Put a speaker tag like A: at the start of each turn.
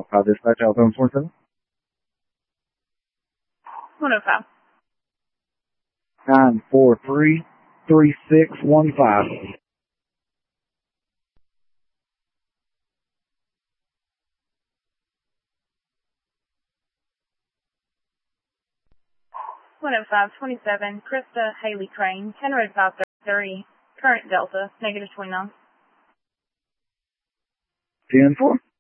A: Dispatch, Alabama 47.
B: 105.
A: 943-3615.
B: $105.27, Krista Haley Crane, 10 Road 533, current Delta, -29.
A: 10-4.